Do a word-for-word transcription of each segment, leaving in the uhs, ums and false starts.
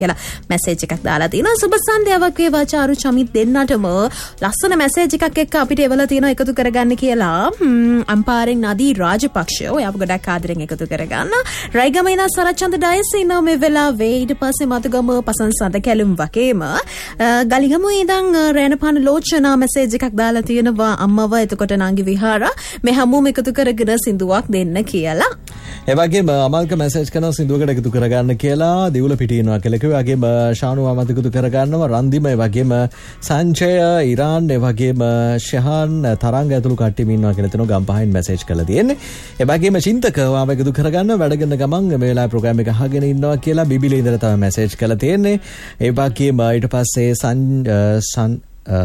කියලා මැසේජ් එකක් දාලා තියෙනවා. සුබ සන්ධ්‍යාවක් වේවා චාරු චමිත් දෙන්නටම. ලස්සන මැසේජ් එකක් එක්ක අපිට එවලා තියෙනවා එකතු කරගන්න කියලා. අම්පාරෙන් නදී රාජපක්ෂ ඔයාව ගොඩක් ආදරෙන් එකතු කරගන්න. රයිගම ඉඳන් සරච්චන්ද ඩයස් ඉන්නවා මේ වෙලාවේ. ඊට පස්සේ මතුගම පසන්සඳ කැලුම් වගේම ගලිගම ඉඳන් රේණපාන ලෝචනා මැසේජ් එකක් දාලා තියෙනවා අම්මව එතකොට නංගි විහාර මේ හැමෝම එකතු කරගෙන සින්දුවක් දෙන්න කියලා. ඒ වගේම අමල්ක මැසේජ් කරනවා සින්දුවකට එකතු කරගන්න කියලා. දිවුල පිටිනවා කියලා. ඒ වගේම ශානු අමත එකතු කරගන්නවා. රන්දිම ඒ වගේම සංජය ඉරාන් ඒ වගේම ශහාන් තරංග ඇතුළු කට්ටියම ඉන්නවා කියලා තනෝ ගම්පහින් මැසේජ් කරලා තියෙන්නේ. ඒ වගේම චින්තක ඔයාව එකතු කරගන්න වැඩ කරන ගමන් මේ වෙලාවේ ප්‍රෝග්‍රෑම් එක අහගෙන ඉන්නවා කියලා බිබිලේ ඉඳලා තමයි මැසේජ් කරලා තියෙන්නේ. ඒ වගේම ඊට පස්සේ සන් සන්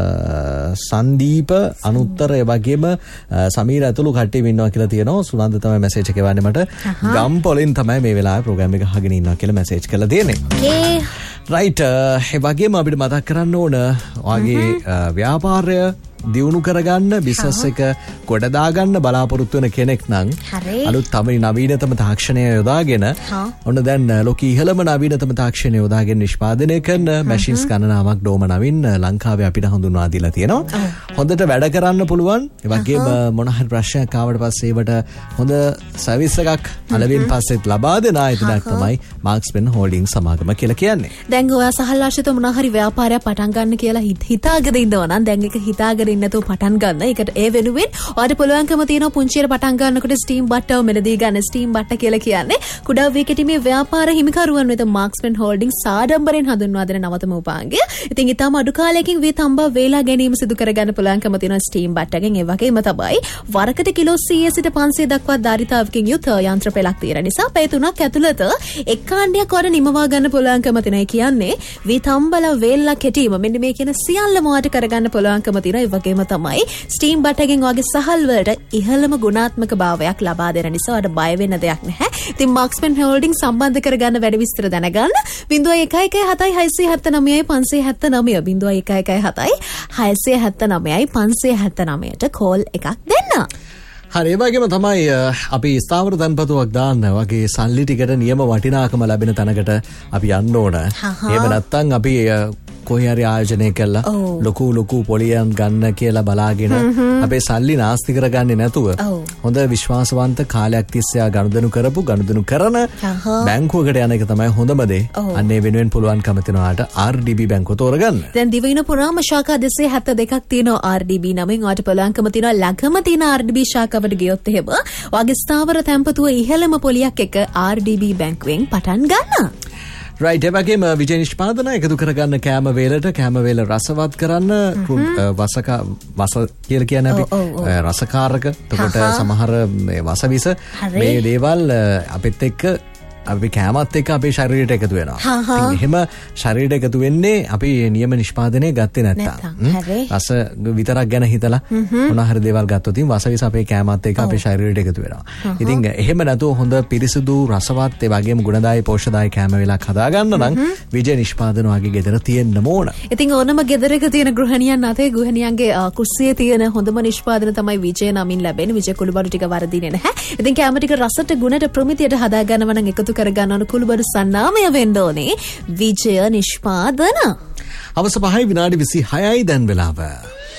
සංදීප අනුත්තර ඒ වගේම සමීර ඇතුළු කට්ටියම ඉන්නවා කියලා තියෙනවා. සුනන්ද තමයි මැසේජ් එක එවන්නේ මට. ගම්පොලින් තමයි මේ වෙලාවේ ප්‍රෝග්‍රෑම් එක අහගෙන ඉන්නවා කියලා මැසේජ් කරලා තියෙන්නේ. ඒ රයිට් ඒ වගේම අපිට මතක් කරන්න ඕන ඔයාගේ ව්‍යාපාරය දියුණු කරගන්න බිස්නස් එක ගොඩ දාගන්න බලාපොරොත්තු වෙන කෙනෙක් නම් අලුත් තමයි නවීනතම තාක්ෂණය යොදාගෙන ඔන්න දැන් ලෝකයේ ඉහළම නවීනතම තාක්ෂණය යොදාගෙන නිෂ්පාදනය කරන මැෂින්ස් ගණනාවක් ඩෝම නවින් ලංකාවේ අපිට හඳුන්වා දීලා තියෙනවා. හොඳට වැඩ කරන්න පුළුවන්. ඒ වගේම මොන හරි ප්‍රශ්නයක් ආවට පස්සේ ඒවට හොඳ සර්විස් එකක් අලවින් පස්සෙත් ලබා දෙන ආයතනයක් තමයි මාක්ස් පෙන් හෝල්ඩින්ග් සමාගම කියලා කියන්නේ. දැන් ඔයා සහල්ලාශිත මොන හරි ව්‍යාපාරයක් පටන් ගන්න කියලා හිතාගෙන ඉන්නවා නම් දැන් ඒක හිතාගෙන ඉන්නතෝ පටන් ගන්න. ඒකට ඒ වෙනුවෙන් ඔයාලට පුළුවන්කම තියෙනවා පුංචියට පටන් ගන්නකොට ස්ටීම් බට්ටව මෙලදී ගන්න. ස්ටීම් බට්ට කියලා කියන්නේ කුඩා වේකෙටීමේ ව්‍යාපාර හිමිකරුවන් වෙත මාක්ස් පෙන් හෝල්ඩින්ග් සාඩම්බරෙන් හඳුන්වා දෙන නවතම උපාංගය. ඉතින් ඊටම අඩු කාලයකින් වේ තම්බා වේලා ගැනීම සිදු කරගන්න පුළුවන්කම තියෙනවා ස්ටීම් බට්ටගෙන්. ඒ වගේම තමයි වරකට කිලෝ සීය සිට පන්සිය දක්වා ධාරිතාවකින් යුත් යන්ත්‍ර පෙළක් තියෙන නිසා පැය තුනක් ඇතුළත එක් කාණ්ඩයක් වර නිමවා ගන්න පුළුවන්කම තියෙනවා. ඒ කියන්නේ වේ තම්බලා වේලා කෙටීම මෙන්න මේ කියන සියල්ලම වාට කරගන්න පුළුවන්කම තියෙනවා. වගේම තමයි ස්ටීම් බට්ටගෙන් වගේ සහල් වලට ඉහළම ගුණාත්මක භාවයක් ලබා දෙන නිසා ඔයාලට බය වෙන්න දෙයක් නැහැ. ඉතින් මාක්ස් පෙන් හෝල්ඩින්ග් සම්බන්ධ කරගන්න වැඩි විස්තර දැනගන්න ज़ीरो एक एक सात छह सात नौ पाँच सात नौ ज़ीरो एक एक सात छह सात नौ पाँच सात नौ ට කෝල් එකක් දෙන්න. හරි ඒ වගේම තමයි අපි ස්ථාවර ධනපතුවක් දාන්න වගේ සල්ලි ටිකට නියම වටිනාකම ලැබෙන තැනකට අපි යන්න ඕන. එහෙම නැත්නම් අපි කොහේ හරි ආයෝජනය කළා ලොකු ලොකු පොලියන් ගන්න කියලා බලාගෙන අපේ සල්ලි නාස්ති කරගන්නේ නැතුව හොඳ විශ්වාසවන්ත කාලයක් තිස්සේ ගනුදෙනු කරපු ගනුදෙනු කරන බැංකුවකට යන එක තමයි හොඳම දේ. අන්න ඒ වෙනුවෙන් පුළුවන්කම තියනවාට ආර් ඩී බී බැංකුව තෝරගන්න. දැන් දිවයින පුරාම ශාඛා දෙසිය හැත්තෑ දෙකක් තියෙනවා ආර් ඩී බී නමින්. ඔයාලට පුළුවන්කම තියනවා ළඟම තියෙන ආර් ඩී බී ශාඛාවට ගියොත් එහෙම ඔයාගේ ස්ථාවර තැන්පතුව ඉහළම පොලියක් එක ආර් ඩී බී බැංකුවෙන් පටන් ගන්න. රයිට් ඒ වගේම විජය නිෂ්පාදන එකතු කරගන්න කෑම වේලට කෑම වේල රසවත් කරන්න වසක වස කියලා කියන්නේ අපි රසකාරක එතකොට සමහර මේ වසවිස මේ දේවල් අපිත් එක්ක අපි කෑමත් එක්ක අපේ ශරීරයට එකතු වෙනවා. ඉතින් එහෙම ශරීරයට එකතු වෙන්නේ අපි නියම නිෂ්පාදනය ගත්තේ නැත්තම්. රස විතරක් ගැන හිතලා මොන හරි දේවල් ගත්තොත් ඉතින් වසවිස අපේ කෑමත් එක්ක අපේ ශරීරයට එකතු වෙනවා. ඉතින් එහෙම නැතුව හොඳ පිරිසිදු රසවත් ඒ වගේම ගුණදායී පෝෂ්‍යදායී කෑම වේලක් හදාගන්න නම් විජය නිෂ්පාදන වගේ ගෙදර තියෙන්න ඕන. ඉතින් ඕනම ගෙදරක තියෙන ගෘහණියන් අතේ ගෘහණියන්ගේ කුස්සියේ තියෙන හොඳම නිෂ්පාදන තමයි විජය නමින් ලැබෙන. විජය කුළුබඩු ටික වරදින්නේ නැහැ. ඉතින් කෑම ටික රසට ගුණට ප්‍රමිතියට හදාගන්නව නම් එකතු කරගන්න ඕන කුළුබඩු සන්නාමය වෙන්න ඕනේ විජය නිෂ්පාදන. අවස පහයි විනාඩි විසිහයයි දැන් වෙලාව.